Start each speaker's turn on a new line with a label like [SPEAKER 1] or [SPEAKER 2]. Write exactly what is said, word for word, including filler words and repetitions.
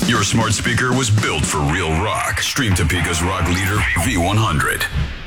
[SPEAKER 1] Your smart speaker was built for real rock. Stream Topeka's rock leader, V one hundred.